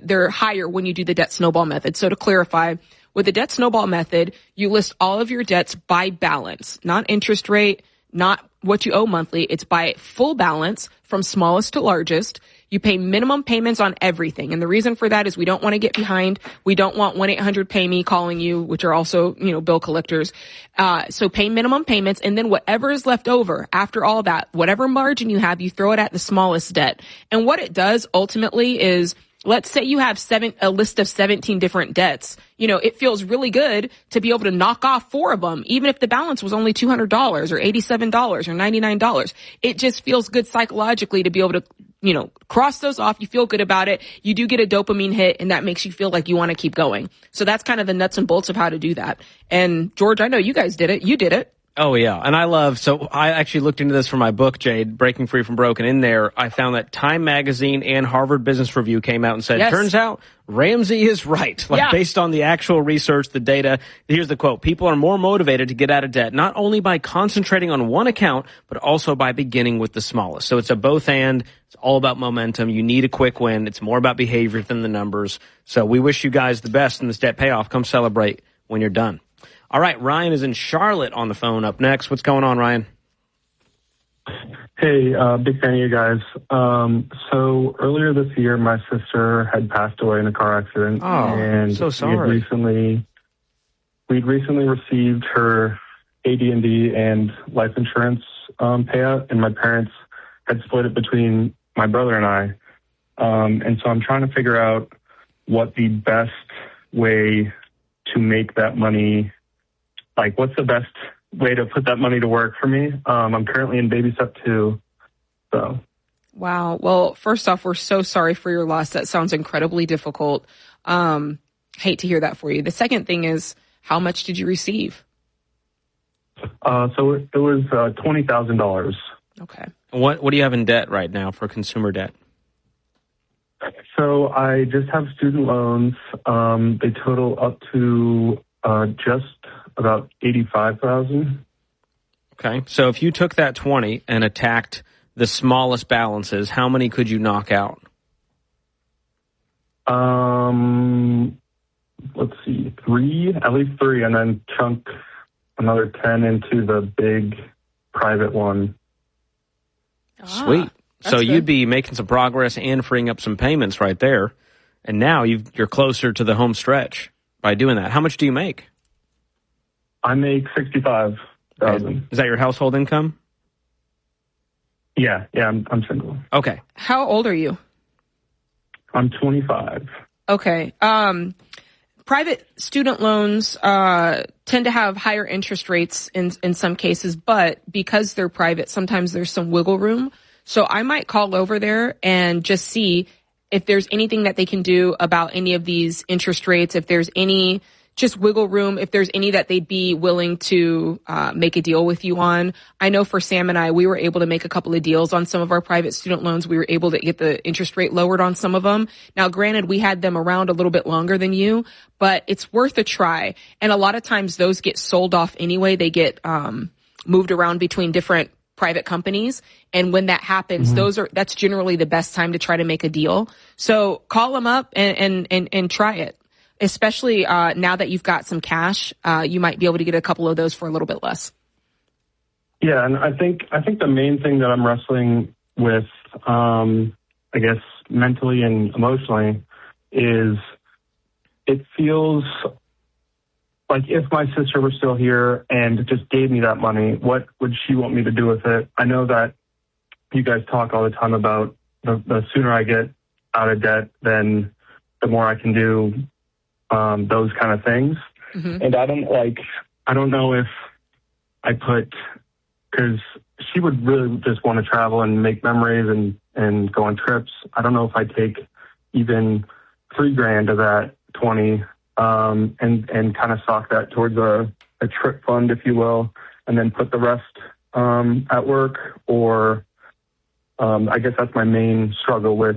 they're higher when you do the debt snowball method. So to clarify, with the debt snowball method, you list all of your debts by balance, not interest rate, not what you owe monthly. It's by full balance from smallest to largest. You pay minimum payments on everything. And the reason for that is we don't want to get behind. We don't want 1-800-PAY-ME calling you, which are also, bill collectors. So pay minimum payments, and then whatever is left over after all that, whatever margin you have, you throw it at the smallest debt. And what it does ultimately is, let's say you have a list of 17 different debts. It feels really good to be able to knock off 4 of them, even if the balance was only $200 or $87 or $99. It just feels good psychologically to be able to, cross those off. You feel good about it. You do get a dopamine hit, and that makes you feel like you want to keep going. So that's kind of the nuts and bolts of how to do that. And George, I know you guys did it. You did it. Oh, yeah. And I actually looked into this for my book, Jade, Breaking Free from Broken. In there, I found that Time Magazine and Harvard Business Review came out and said, Turns out Ramsey is right. Based on the actual research, the data. Here's the quote. People are more motivated to get out of debt, not only by concentrating on one account, but also by beginning with the smallest. So it's a both and. It's all about momentum. You need a quick win. It's more about behavior than the numbers. So we wish you guys the best in this debt payoff. Come celebrate when you're done. All right, Ryan is in Charlotte on the phone up next. What's going on, Ryan? Hey, big fan of you guys. So earlier this year, my sister had passed away in a car accident. Oh, and so sorry. We'd recently received her AD&D and life insurance payout, and my parents had split it between my brother and I. And so I'm trying to figure out what the best way to make that money, what's the best way to put that money to work for me. I'm currently in baby step 2. So. Wow. Well, first off, we're so sorry for your loss. That sounds incredibly difficult. Hate to hear that for you. The second thing is, how much did you receive? So it was $20,000. Okay. What do you have in debt right now for consumer debt? So I just have student loans. They total up to just about $85,000. Okay. So if you took that 20 and attacked the smallest balances, how many could you knock out? Let's see, 3, at least 3, and then chunk another 10 into the big private one. Sweet. So you'd be making some progress and freeing up some payments right there. And now you're closer to the home stretch by doing that. How much do you make? I make $65,000. Is that your household income? Yeah, I'm single. Okay. How old are you? I'm 25. Okay. Private student loans tend to have higher interest rates in some cases, but because they're private, sometimes there's some wiggle room. So I might call over there and just see if there's anything that they can do about any of these interest rates, if there's any just wiggle room, if there's any that they'd be willing to make a deal with you on. I know for Sam and I, we were able to make a couple of deals on some of our private student loans. We were able to get the interest rate lowered on some of them. Now, granted, we had them around a little bit longer than you, but it's worth a try. And a lot of times those get sold off anyway. They get moved around between different private companies. And when that happens, that's generally the best time to try to make a deal. So call them up and try it. Especially now that you've got some cash, you might be able to get a couple of those for a little bit less. Yeah, and I think the main thing that I'm wrestling with, I guess mentally and emotionally, is it feels like if my sister were still here and just gave me that money, what would she want me to do with it? I know that you guys talk all the time about the sooner I get out of debt, then the more I can do. Those kind of things. And I don't know if I because she would really just want to travel and make memories and go on trips. I don't know if I take even $3,000 of that 20, and kind of sock that towards a trip fund, if you will, and then put the rest, at work, or, I guess that's my main struggle with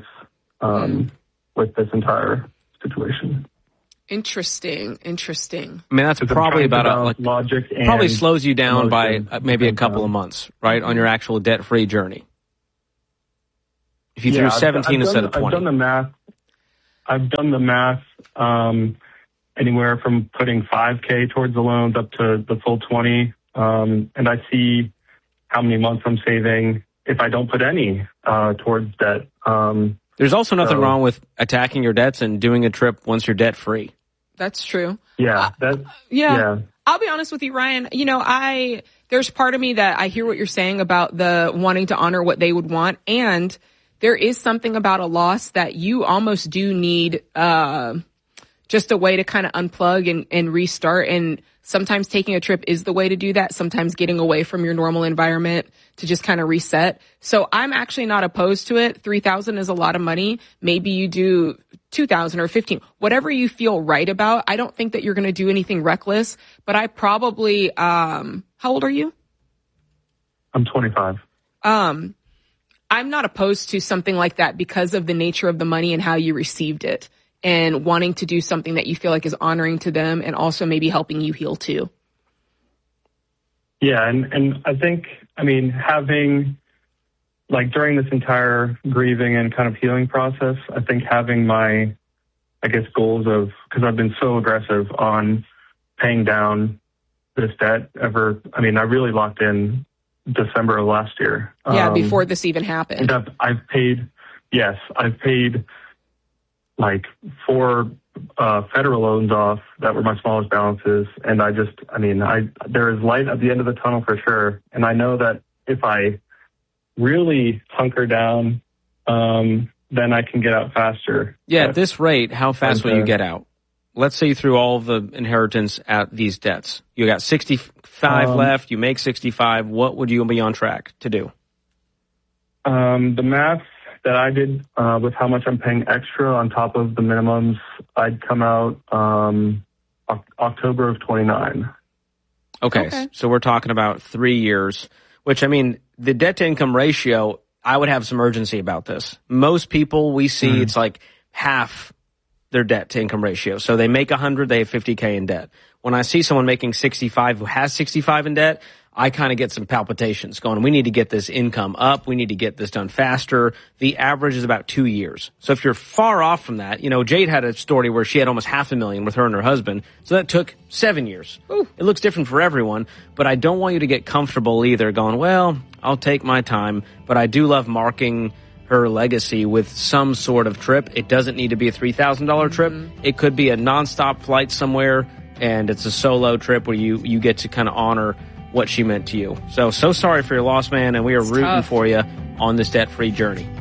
this entire situation. Interesting. I mean, that's probably about logic. Probably slows you down by maybe a couple of months, right, on your actual debt-free journey. If you threw 17 instead of 20. I've done the math. I've done the math, anywhere from putting $5K towards the loans up to the full 20. And I see how many months I'm saving if I don't put any, towards debt. There's also nothing wrong with attacking your debts and doing a trip once you're debt free. That's true. Yeah. Yeah. I'll be honest with you, Ryan. You know, there's part of me that I hear what you're saying about the wanting to honor what they would want. And there is something about a loss that you almost do need, just a way to kind of unplug and restart. And sometimes taking a trip is the way to do that. Sometimes getting away from your normal environment to just kind of reset. So I'm actually not opposed to it. $3,000 is a lot of money. Maybe you do $2,000 or $15,000, whatever you feel right about. I don't think that you're going to do anything reckless, but I probably, how old are you? I'm 25. I'm not opposed to something like that because of the nature of the money and how you received it, and wanting to do something that you feel like is honoring to them and also maybe helping you heal too. Yeah. And I think, having, like, during this entire grieving and kind of healing process, I think having my, goals because I've been so aggressive on paying down this debt I really locked in December of last year. Yeah. Before this even happened. And I've paid like 4 federal loans off that were my smallest balances. And there is light at the end of the tunnel for sure. And I know that if I really hunker down, then I can get out faster. Yeah, at this rate, how fast will you get out? Let's say you threw all of the inheritance at these debts. You got 65 left, you make 65. What would you be on track to do? The math that I did with how much I'm paying extra on top of the minimums, I'd come out October of 29. Okay, so we're talking about 3 years, which, the debt-to-income ratio, I would have some urgency about this. Most people we see, it's like half their debt-to-income ratio. So they make 100, they have 50K in debt. When I see someone making 65 who has 65 in debt, I kind of get some palpitations going, we need to get this income up. We need to get this done faster. The average is about 2 years. So if you're far off from that, Jade had a story where she had almost $500,000 with her and her husband. So that took 7 years. Ooh. It looks different for everyone, but I don't want you to get comfortable either going, well, I'll take my time, but I do love marking her legacy with some sort of trip. It doesn't need to be a $3,000 trip. It could be a nonstop flight somewhere, and it's a solo trip where you get to kind of honor what she meant to you. So sorry for your loss, man, and we are rooting for you on this debt-free journey.